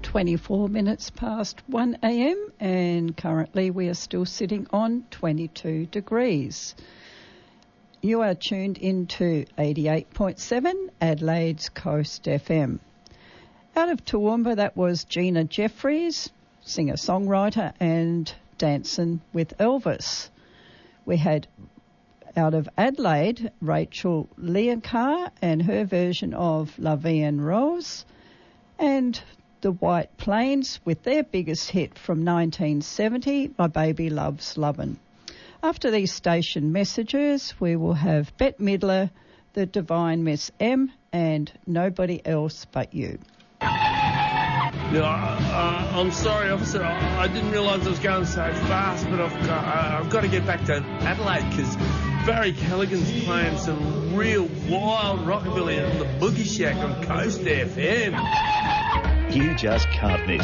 24 minutes past 1 a.m. and currently we are still sitting on 22 degrees. You are tuned into 88.7 Adelaide's Coast FM. Out of Toowoomba, that was Gina Jeffries, singer-songwriter, and Dancing with Elvis. We had out of Adelaide, Rachel Leoncar and her version of La Vie en Rose, and the White Plains with their biggest hit from 1970, My Baby Loves Lovin'. After these station messages, we will have Bette Midler, The Divine Miss M, and Nobody Else But You. Yeah, I'm sorry, officer. I didn't realise I was going so fast, but I've got to get back to Adelaide because Barry Callaghan's playing some real wild rockabilly on the Boogie Shack on Coast FM. You just can't miss